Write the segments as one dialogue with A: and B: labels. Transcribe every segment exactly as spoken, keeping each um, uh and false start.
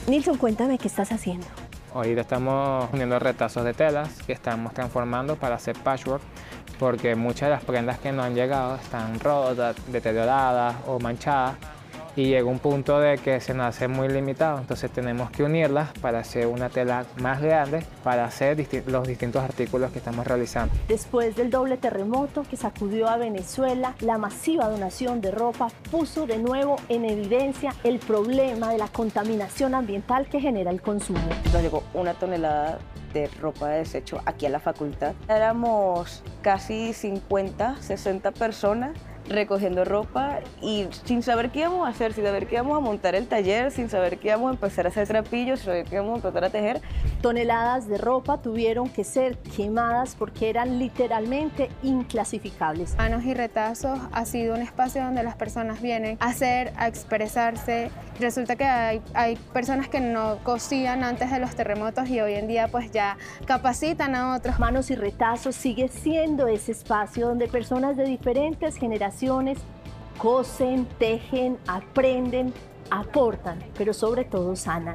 A: Nilson, cuéntame qué estás haciendo.
B: Ahorita estamos uniendo retazos de telas que estamos transformando para hacer patchwork, porque muchas de las prendas que no han llegado están rotas, deterioradas o manchadas, y llega un punto de que se nos hace muy limitado, entonces tenemos que unirlas para hacer una tela más grande para hacer disti- los distintos artículos que estamos realizando.
A: Después del doble terremoto que sacudió a Venezuela, la masiva donación de ropa puso de nuevo en evidencia el problema de la contaminación ambiental que genera el consumo.
C: Nos llegó una tonelada de ropa de desecho aquí a la facultad. Éramos casi cincuenta, sesenta personas recogiendo ropa y sin saber qué íbamos a hacer, sin saber que íbamos a montar el taller, sin saber que íbamos a empezar a hacer trapillos, sin saber que íbamos a empezar a tejer.
A: Toneladas de ropa tuvieron que ser quemadas porque eran literalmente inclasificables.
D: Manos y Retazos ha sido un espacio donde las personas vienen a hacer, a expresarse. Resulta que hay, hay personas que no cosían antes de los terremotos y hoy en día pues ya capacitan a otros.
A: Manos y Retazos sigue siendo ese espacio donde personas de diferentes generaciones cosen, tejen, aprenden, aportan, pero sobre todo sanan.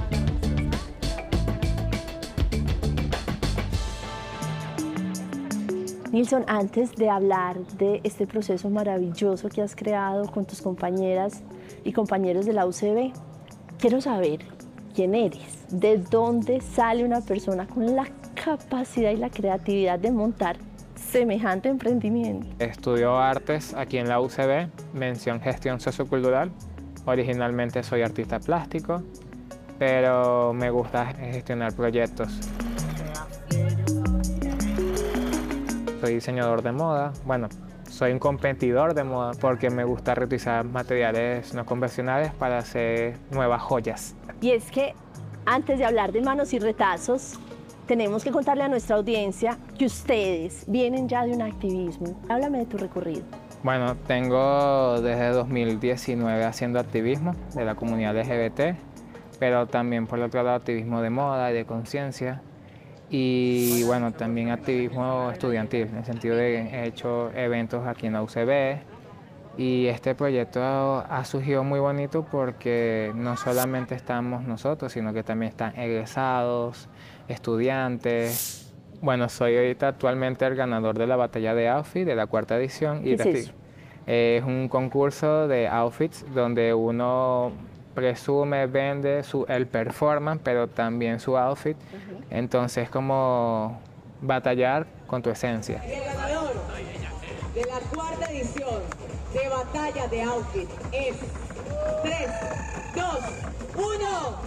A: Nilson, antes de hablar de este proceso maravilloso que has creado con tus compañeras y compañeros de la U C B, quiero saber quién eres, de dónde sale una persona con la capacidad y la creatividad de montar semejante emprendimiento.
B: Estudio artes aquí en la U C B, mención gestión sociocultural. Originalmente soy artista plástico, pero me gusta gestionar proyectos. Soy diseñador de moda, bueno, soy un competidor de moda porque me gusta reutilizar materiales no convencionales para hacer nuevas joyas.
A: Y es que antes de hablar de Manos y Retazos, tenemos que contarle a nuestra audiencia que ustedes vienen ya de un activismo. Háblame de tu recorrido.
B: Bueno, tengo desde dos mil diecinueve haciendo activismo de la comunidad L G B T, pero también por el otro lado activismo de moda y de conciencia. Y bueno, también activismo estudiantil, en el sentido de que he hecho eventos aquí en la U C B. Y este proyecto ha surgido muy bonito porque no solamente estamos nosotros, sino que también están egresados, estudiantes. Bueno, soy ahorita actualmente el ganador de la batalla de outfit de la cuarta edición.
A: ¿Qué
B: y
A: es eso?
B: Es un concurso de outfits donde uno presume, vende su, el performance, pero también su outfit. Uh-huh. Entonces es como batallar con tu esencia.
E: Y el ganador de la cuarta edición de batalla de outfit es tres, dos, uno.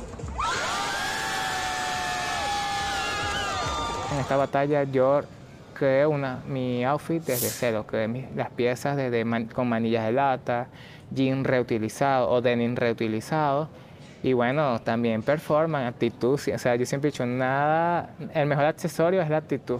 B: En esta batalla yo creé una, mi outfit desde cero, creé mis, las piezas desde man, con manillas de lata, jean reutilizado o denim reutilizado, y bueno, también performance, actitud, o sea, yo siempre he dicho, nada, el mejor accesorio es la actitud.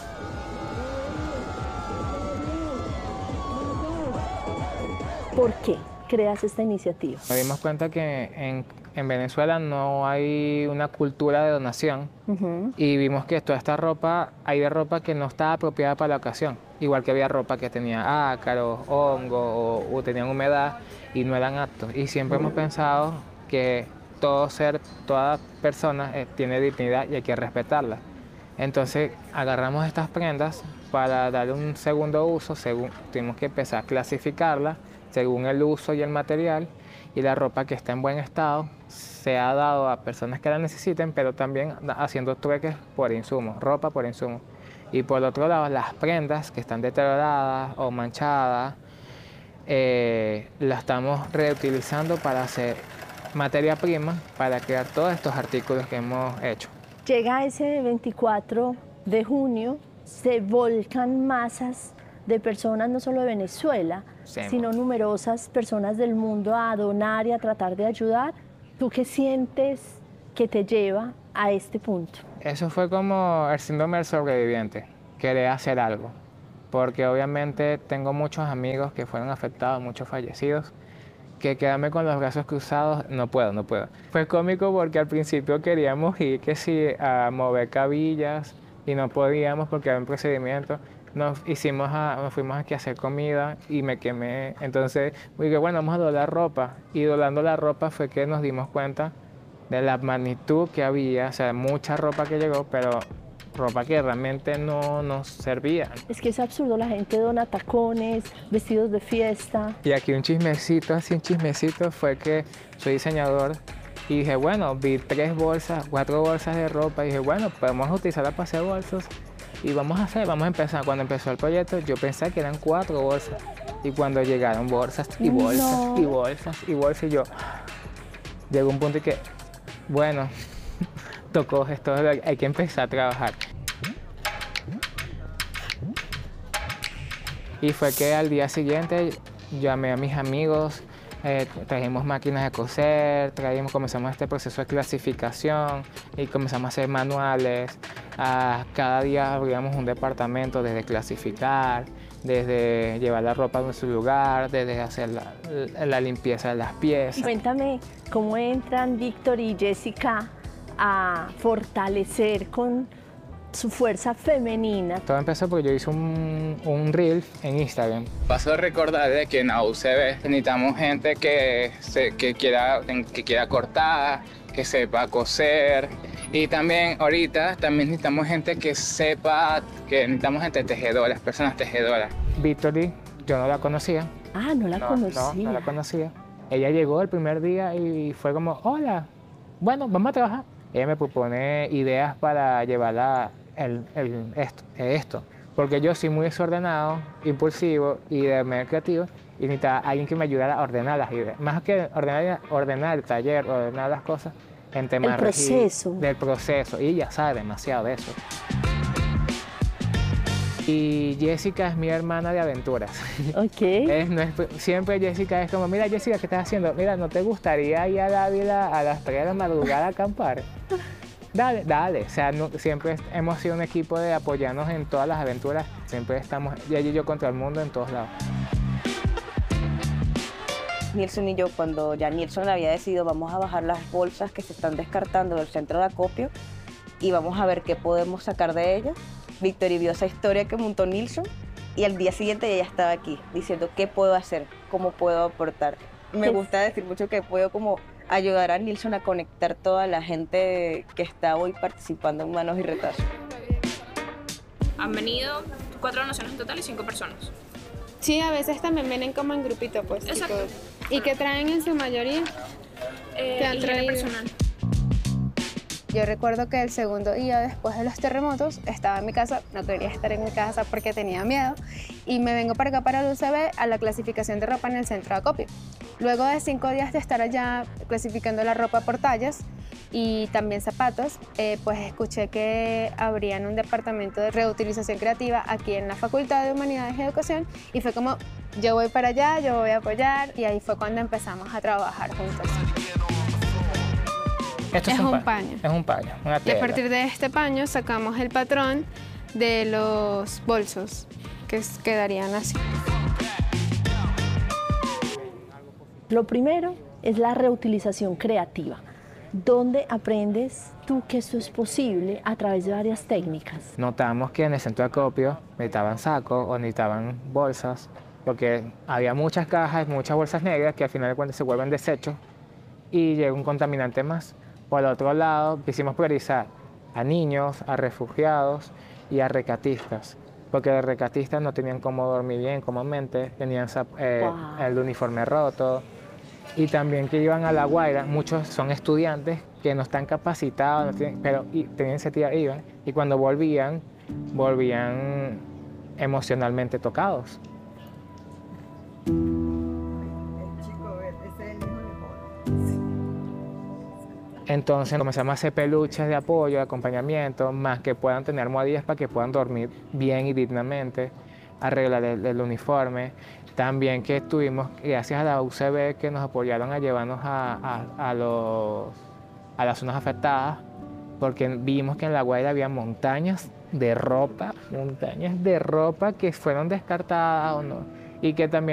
A: ¿Por qué creas esta iniciativa?
B: Nos dimos cuenta que en, en Venezuela no hay una cultura de donación. Uh-huh. Y vimos que toda esta ropa, hay de ropa que no estaba apropiada para la ocasión. Igual que había ropa que tenía ácaros, hongos o, o tenían humedad y no eran aptos. Y siempre uh-huh. hemos pensado que todo ser, toda persona eh, tiene dignidad y hay que respetarla. Entonces agarramos estas prendas para darle un segundo uso, según, tuvimos que empezar a clasificarla según el uso y el material, y la ropa que está en buen estado se ha dado a personas que la necesiten, pero también haciendo trueques por insumos, ropa por insumos. Y por otro lado, las prendas que están deterioradas o manchadas, eh, las estamos reutilizando para hacer materia prima para crear todos estos artículos que hemos hecho.
A: Llega ese veinticuatro de junio, se volcan masas de personas no solo de Venezuela, sí, sino numerosas personas del mundo a donar y a tratar de ayudar. ¿Tú qué sientes que te lleva a este punto?
B: Eso fue como el síndrome del sobreviviente, querer hacer algo, porque obviamente tengo muchos amigos que fueron afectados, muchos fallecidos, que quedarme con los brazos cruzados, no puedo, no puedo. Fue cómico porque al principio queríamos ir, que sí, a mover cabillas y no podíamos porque había un procedimiento. Nos, hicimos a, nos fuimos aquí a hacer comida y me quemé. Entonces dije, bueno, vamos a donar ropa. Y donando la ropa fue que nos dimos cuenta de la magnitud que había, o sea, mucha ropa que llegó, pero ropa que realmente no nos servía.
A: Es que es absurdo, la gente dona tacones, vestidos de fiesta.
B: Y aquí un chismecito, así un chismecito, fue que soy diseñador y dije, bueno, vi tres bolsas, cuatro bolsas de ropa y dije, bueno, podemos utilizarla para hacer bolsos y vamos a hacer, vamos a empezar. Cuando empezó el proyecto yo pensé que eran cuatro bolsas y cuando llegaron bolsas y bolsas
A: No.
B: y bolsas y bolsas y yo, llegó un punto en que, bueno, tocó esto, hay que empezar a trabajar. Y fue que al día siguiente llamé a mis amigos, eh, trajimos máquinas de coser, trajimos, comenzamos este proceso de clasificación y comenzamos a hacer manuales. Ah, cada día abríamos un departamento desde clasificar, desde llevar la ropa a su lugar, desde hacer la, la limpieza de las piezas.
A: Cuéntame cómo entran Víctor y Jessica a fortalecer con su fuerza femenina.
B: Todo empezó porque yo hice un, un reel en Instagram.
F: Paso a recordar de que en la U C B necesitamos gente que, se, que, quiera, que quiera cortar, que sepa coser. Y también ahorita también necesitamos gente que sepa, que necesitamos gente tejedora, personas tejedoras.
B: Victory, yo no la conocía.
A: Ah, no la
B: no,
A: conocía.
B: No, no la conocía. Ella llegó el primer día y fue como, hola, bueno, vamos a trabajar. Ella me propone ideas para llevarla el, el, esto, esto, porque yo soy muy desordenado, impulsivo y de medio creativo y necesitaba alguien que me ayudara a ordenar las ideas. Más que ordenar, ordenar el taller, ordenar las cosas en temas
A: el proceso.
B: del proceso. Y ella sabe demasiado de eso. Y Jessica es mi hermana de aventuras.
A: Ok.
B: Es, no es, siempre Jessica es como, mira Jessica, ¿qué estás haciendo? Mira, ¿no te gustaría ir a Dávila a las tres de la madrugada a acampar? Dale, dale. O sea, no, siempre hemos sido un equipo de apoyarnos en todas las aventuras. Siempre estamos, ella y yo contra el mundo en todos lados.
C: Nilson y yo, cuando ya Nilson había decidido, vamos a bajar las bolsas que se están descartando del centro de acopio y vamos a ver qué podemos sacar de ellas. Victory vio esa historia que montó Nilson y al día siguiente ella estaba aquí diciendo qué puedo hacer, cómo puedo aportar. Me gusta decir mucho que puedo como ayudar a Nilson a conectar toda la gente que está hoy participando en Manos y Retazos.
G: Han venido cuatro donaciones en total y cinco personas.
D: Sí, a veces también vienen como en grupito, pues.
G: Exacto.
D: Tipo, ¿y qué traen en su mayoría?
G: Eh,
D: ¿Qué han
G: higiene
D: traído?
G: personal.
D: Yo recuerdo que el segundo día después de los terremotos estaba en mi casa, no quería estar en mi casa porque tenía miedo y me vengo para acá para el U C B a la clasificación de ropa en el centro de acopio. Luego de cinco días de estar allá clasificando la ropa por tallas y también zapatos, eh, pues escuché que abrían un departamento de reutilización creativa aquí en la Facultad de Humanidades y Educación y fue como, yo voy para allá, yo voy a apoyar y ahí fue cuando empezamos a trabajar juntos.
B: Esto
D: Es
B: es, un,
D: un
B: paño.
D: paño.
B: Es un paño, una
D: Y a
B: tela.
D: partir de este paño sacamos el patrón de los bolsos, que es- quedarían así.
A: Lo primero es la reutilización creativa, donde aprendes tú que esto es posible a través de varias técnicas.
B: Notamos que en el centro de acopio necesitaban sacos o necesitaban bolsas, porque había muchas cajas, muchas bolsas negras que al final de cuentas se vuelven desechos y llega un contaminante más. Por el otro lado, quisimos priorizar a niños, a refugiados y a recatistas, porque los recatistas no tenían cómo dormir bien cómodamente, tenían eh,
A: Wow.
B: el uniforme roto, y también que iban a La Guaira, muchos son estudiantes que no están capacitados, no tienen, pero y, tenían iniciativa, iban, y cuando volvían, volvían emocionalmente tocados. Entonces comenzamos a hacer peluches de apoyo, de acompañamiento, más que puedan tener almohadillas para que puedan dormir bien y dignamente, arreglar el, el uniforme. También que tuvimos, gracias a la U C B, que nos apoyaron a llevarnos a, a, a, los, a las zonas afectadas, porque vimos que en La Guaira había montañas de ropa, montañas de ropa que fueron descartadas o no, y que también